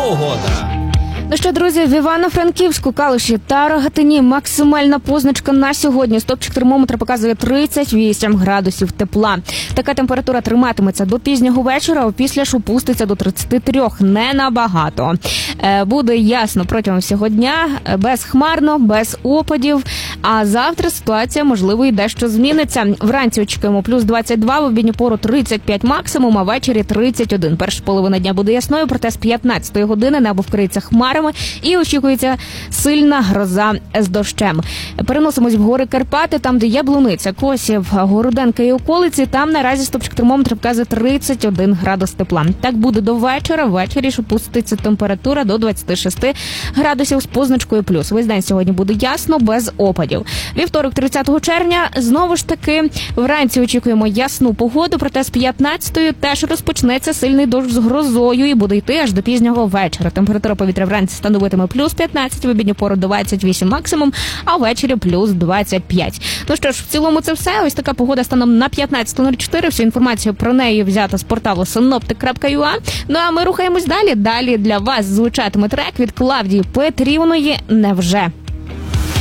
погода. Ну що, друзі, в Івано-Франківську, Калуші та Рогатині максимальна позначка на сьогодні. Стопчик термометра показує 38 градусів тепла. Така температура триматиметься до пізнього вечора, а після ж опуститься до 33, не набагато. Буде ясно протягом всього дня, безхмарно, без опадів. А завтра ситуація, можливо, і дещо зміниться. Вранці очікуємо плюс 22, в обідню пору 35 максимум, а ввечері 31. Перша половина дня буде ясною, проте з 15-ї години небо вкриється хмарами і очікується сильна гроза з дощем. Переносимось в гори Карпати, там, де Яблуниця, Косів, Городенка і околиці. Там наразі стопчик термометра показує 31 градус тепла. Так буде до вечора. Ввечері ж опуститься температура до 26 градусів з позначкою плюс. Весь день сьогодні буде ясно, без опадів. Вівторок, 30 червня, знову ж таки, вранці очікуємо ясну погоду, проте з 15-ї теж розпочнеться сильний дощ з грозою і буде йти аж до пізнього вечора. Температура повітря вранці становитиме плюс 15, в обідню пору до 28 максимум, а ввечері плюс 25. Ну що ж, в цілому це все. Ось така погода станом на 15.04. Всю інформацію про неї взята з порталу synoptic.ua. Ну а ми рухаємось далі. Далі для вас звучатиме трек від Клавдії Петрівної «Невже».